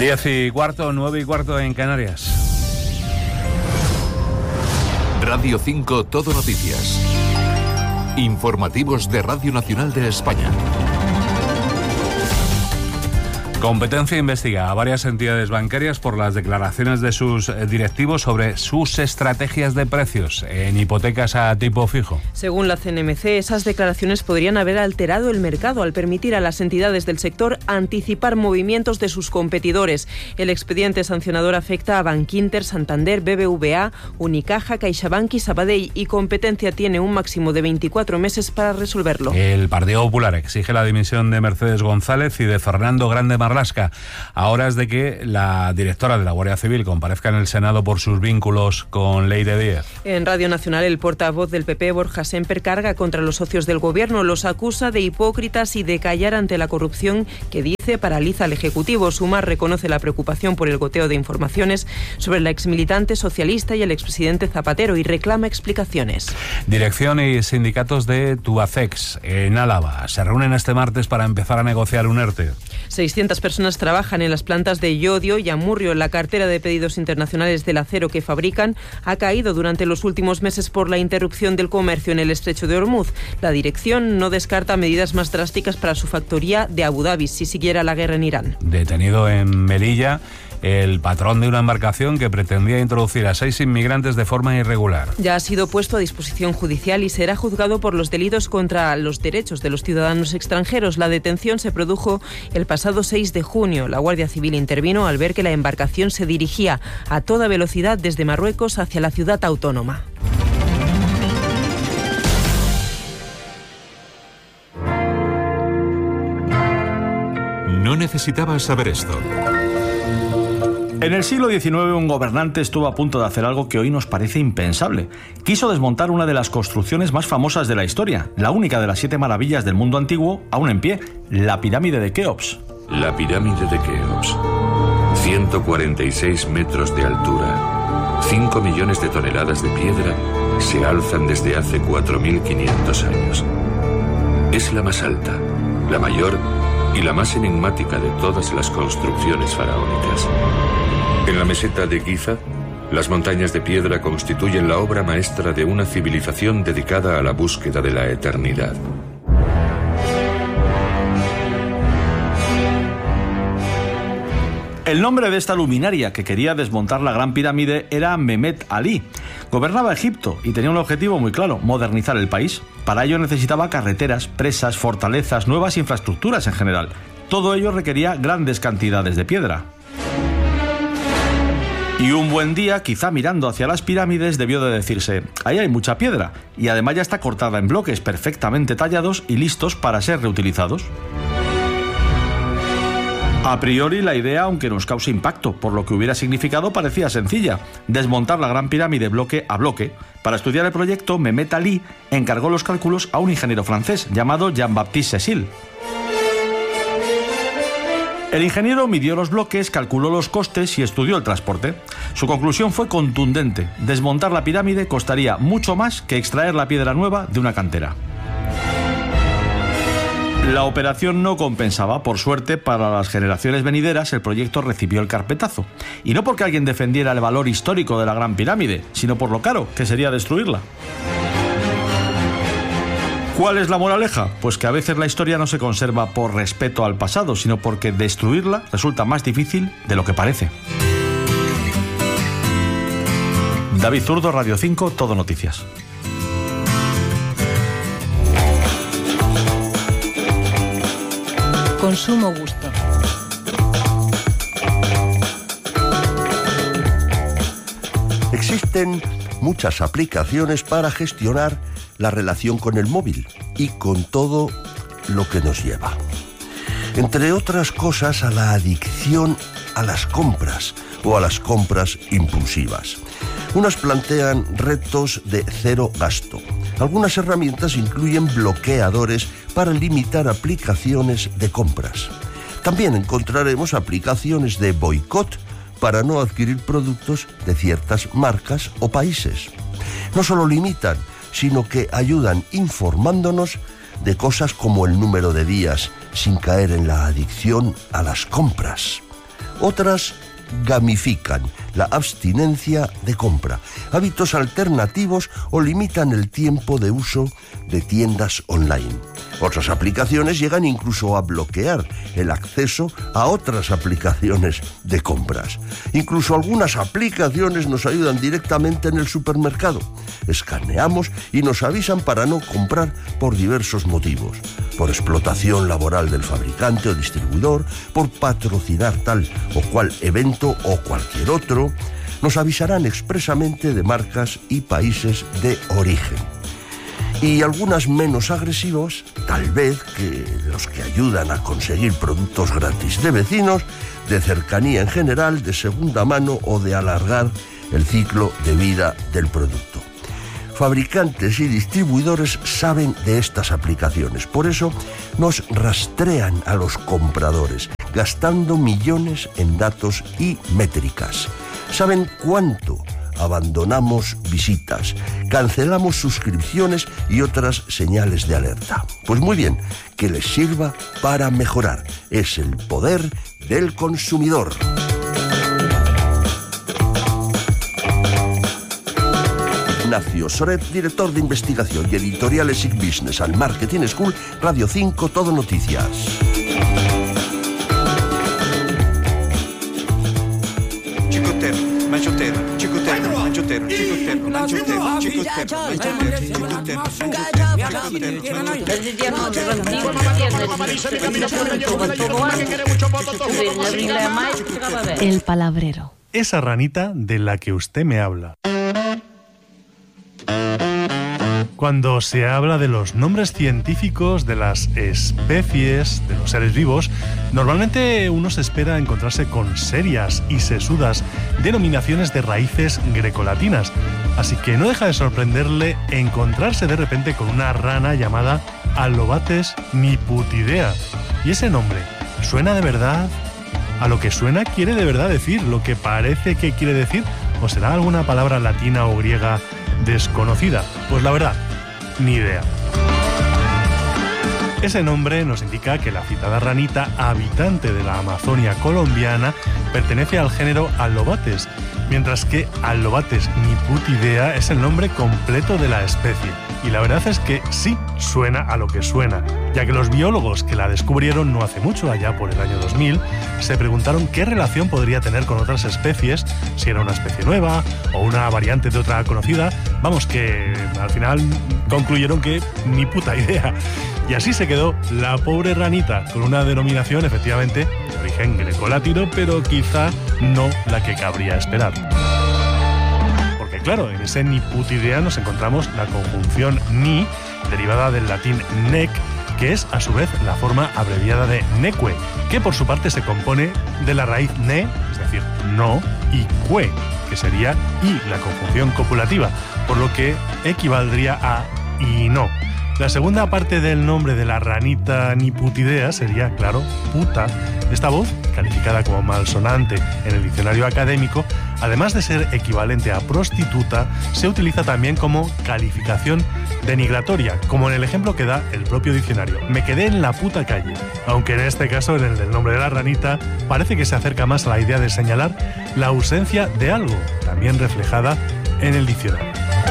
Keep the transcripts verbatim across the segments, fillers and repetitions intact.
Diez y cuarto, nueve y cuarto en Canarias. Radio cinco Todo Noticias. Informativos de Radio Nacional de España. Competencia investiga a varias entidades bancarias por las declaraciones de sus directivos sobre sus estrategias de precios en hipotecas a tipo fijo. Según la C N M C, esas declaraciones podrían haber alterado el mercado al permitir a las entidades del sector anticipar movimientos de sus competidores. El expediente sancionador afecta a Bankinter, Santander, B B V A, Unicaja, CaixaBank y Sabadell, y Competencia tiene un máximo de veinticuatro meses para resolverlo. El Partido Popular exige la dimisión de Mercedes González y de Fernando Grande Marlasca a horas de que la directora de la Guardia Civil comparezca en el Senado por sus vínculos con Leire Díez. En Radio Nacional, el portavoz del P P, Borja Semper, carga contra los socios del Gobierno. Los acusa de hipócritas y de callar ante la corrupción que, dice, paraliza al Ejecutivo. Sumar reconoce la preocupación por el goteo de informaciones sobre la exmilitante socialista y el expresidente Zapatero y reclama explicaciones. Dirección y sindicatos de Tubacex en Álava se reúnen este martes para empezar a negociar un ERTE. seiscientas personas trabajan en las plantas de Llodio y Amurrio. La cartera de pedidos internacionales del acero que fabrican ha caído durante los últimos meses por la interrupción del comercio en el estrecho de Hormuz. La dirección no descarta medidas más drásticas para su factoría de Abu Dhabi si siguiera la guerra en Irán. Detenido en Melilla el patrón de una embarcación que pretendía introducir a seis inmigrantes de forma irregular. Ya ha sido puesto a disposición judicial y será juzgado por los delitos contra los derechos de los ciudadanos extranjeros. La detención se produjo el pasado seis de junio. La Guardia Civil intervino al ver que la embarcación se dirigía a toda velocidad desde Marruecos hacia la ciudad autónoma. No necesitabas saber esto. En el siglo diecinueve, un gobernante estuvo a punto de hacer algo que hoy nos parece impensable. Quiso desmontar una de las construcciones más famosas de la historia, la única de las siete maravillas del mundo antiguo, aún en pie, la pirámide de Keops. La pirámide de Keops. ciento cuarenta y seis metros de altura. cinco millones de toneladas de piedra se alzan desde hace cuatro mil quinientos años. Es la más alta, la mayor y la más enigmática de todas las construcciones faraónicas. En la meseta de Giza, las montañas de piedra constituyen la obra maestra de una civilización dedicada a la búsqueda de la eternidad. El nombre de esta luminaria que quería desmontar la Gran Pirámide era Mehmet Ali. Gobernaba Egipto y tenía un objetivo muy claro: modernizar el país. Para ello necesitaba carreteras, presas, fortalezas, nuevas infraestructuras en general. Todo ello requería grandes cantidades de piedra. Y un buen día, quizá mirando hacia las pirámides, debió de decirse: ahí hay mucha piedra, y además ya está cortada en bloques perfectamente tallados y listos para ser reutilizados. A priori, la idea, aunque nos cause impacto por lo que hubiera significado, parecía sencilla: desmontar la Gran Pirámide bloque a bloque. Para estudiar el proyecto, Mehmet Ali encargó los cálculos a un ingeniero francés llamado Jean-Baptiste Cécile. El ingeniero midió los bloques, calculó los costes y estudió el transporte. Su conclusión fue contundente: desmontar la pirámide costaría mucho más que extraer la piedra nueva de una cantera. La operación no compensaba. Por suerte, para las generaciones venideras, el proyecto recibió el carpetazo. Y no porque alguien defendiera el valor histórico de la Gran Pirámide, sino por lo caro que sería destruirla. ¿Cuál es la moraleja? Pues que a veces la historia no se conserva por respeto al pasado, sino porque destruirla resulta más difícil de lo que parece. David Zurdo, Radio cinco, Todo Noticias. Consumo gusto. Existen muchas aplicaciones para gestionar la relación con el móvil y con todo lo que nos lleva. Entre otras cosas, a la adicción a las compras o a las compras impulsivas. Unas plantean retos de cero gasto. Algunas herramientas incluyen bloqueadores para limitar aplicaciones de compras. También encontraremos aplicaciones de boicot para no adquirir productos de ciertas marcas o países. No solo limitan, sino que ayudan informándonos de cosas como el número de días sin caer en la adicción a las compras. Otras gamifican la abstinencia de compra, hábitos alternativos o limitan el tiempo de uso de tiendas online. Otras aplicaciones llegan incluso a bloquear el acceso a otras aplicaciones de compras. Incluso algunas aplicaciones nos ayudan directamente en el supermercado. Escaneamos y nos avisan para no comprar por diversos motivos. Por explotación laboral del fabricante o distribuidor, por patrocinar tal o cual evento o cualquier otro, nos avisarán expresamente de marcas y países de origen. Y algunas menos agresivas, tal vez, que los que ayudan a conseguir productos gratis de vecinos, de cercanía en general, de segunda mano o de alargar el ciclo de vida del producto. Fabricantes y distribuidores saben de estas aplicaciones, por eso nos rastrean a los compradores, gastando millones en datos y métricas. Saben cuánto abandonamos visitas, cancelamos suscripciones y otras señales de alerta. Pues muy bien, que les sirva para mejorar. Es el poder del consumidor. Ignacio Soret, director de investigación y editoriales I C Business and Marketing School, Radio cinco, Todo Noticias. Chicotero, manchotero, chicotero, manchotero, chicotero, manchotero, chicotero, manchotero. El palabrero. Esa ranita de la que usted me habla. Cuando se habla de los nombres científicos de las especies, de los seres vivos, normalmente uno se espera encontrarse con serias y sesudas denominaciones de raíces grecolatinas. Así que no deja de sorprenderle encontrarse de repente con una rana llamada Allobates niputidea. ¿Y ese nombre suena de verdad a lo que suena? ¿Quiere de verdad decir lo que parece que quiere decir? ¿O será alguna palabra latina o griega desconocida? Pues la verdad, ni idea. Ese nombre nos indica que la citada ranita, habitante de la Amazonia colombiana, pertenece al género Allobates, mientras que Allobates niputidea es el nombre completo de la especie. Y la verdad es que sí suena a lo que suena, ya que los biólogos que la descubrieron no hace mucho, allá por el año dos mil, se preguntaron qué relación podría tener con otras especies, si era una especie nueva o una variante de otra conocida. Vamos, que al final concluyeron que ni puta idea. Y así se quedó la pobre ranita, con una denominación efectivamente de origen grecolatino, pero quizá no la que cabría esperar. Porque claro, en ese niputidea nos encontramos la conjunción ni, derivada del latín nec, que es a su vez la forma abreviada de neque, que por su parte se compone de la raíz ne, es decir, no, y que, que sería y, la conjunción copulativa, por lo que equivaldría a y no. La segunda parte del nombre de la ranita niputidea sería, claro, puta. Esta voz, calificada como malsonante en el diccionario académico, además de ser equivalente a prostituta, se utiliza también como calificación denigratoria, como en el ejemplo que da el propio diccionario. Me quedé en la puta calle, aunque en este caso, en el del nombre de la ranita, parece que se acerca más a la idea de señalar la ausencia de algo, también reflejada en el diccionario.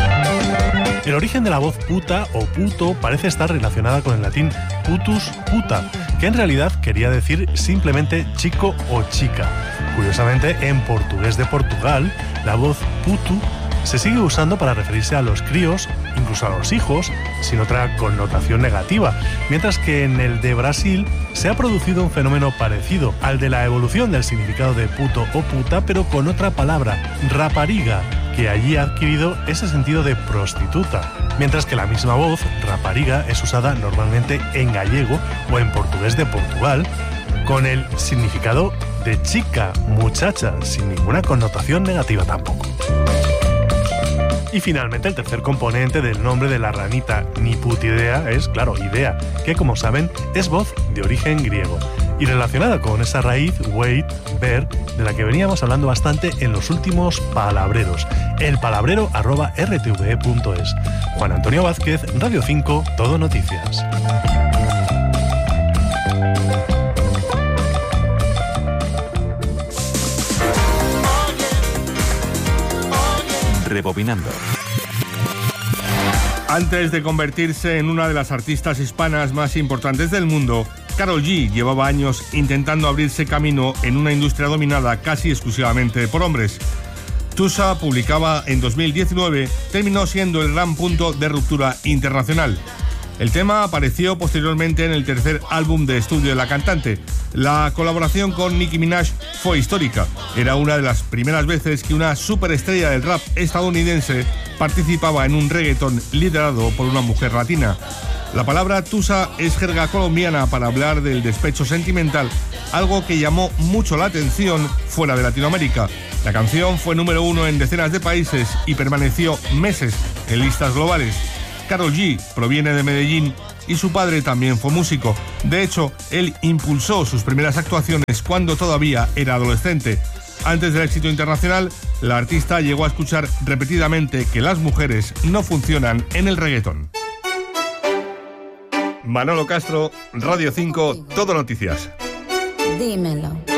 El origen de la voz puta o puto parece estar relacionada con el latín putus puta, que en realidad quería decir simplemente chico o chica. Curiosamente, en portugués de Portugal, la voz putu se sigue usando para referirse a los críos, incluso a los hijos, sin otra connotación negativa, mientras que en el de Brasil se ha producido un fenómeno parecido al de la evolución del significado de puto o puta, pero con otra palabra, rapariga, que allí ha adquirido ese sentido de prostituta, mientras que la misma voz, rapariga, es usada normalmente en gallego o en portugués de Portugal, con el significado de chica, muchacha, sin ninguna connotación negativa tampoco. Y finalmente el tercer componente del nombre de la ranita niputidea es, claro, idea, que como saben es voz de origen griego y relacionada con esa raíz wait, ver, de la que veníamos hablando bastante en los últimos palabreros. El palabrero arroba r t v e punto es. Juan Antonio Vázquez, Radio cinco, Todo Noticias. Rebobinando. Antes de convertirse en una de las artistas hispanas más importantes del mundo, Karol G llevaba años intentando abrirse camino en una industria dominada casi exclusivamente por hombres. Tusa, publicaba en dos mil diecinueve, terminó siendo el gran punto de ruptura internacional. El tema apareció posteriormente en el tercer álbum de estudio de la cantante. La colaboración con Nicki Minaj fue histórica. Era una de las primeras veces que una superestrella del rap estadounidense participaba en un reggaetón liderado por una mujer latina. La palabra tusa es jerga colombiana para hablar del despecho sentimental, algo que llamó mucho la atención fuera de Latinoamérica. La canción fue número uno en decenas de países y permaneció meses en listas globales. Karol G proviene de Medellín y su padre también fue músico. De hecho, él impulsó sus primeras actuaciones cuando todavía era adolescente. Antes del éxito internacional, la artista llegó a escuchar repetidamente que las mujeres no funcionan en el reggaetón. Manolo Castro, Radio cinco, Todo Noticias. Dímelo.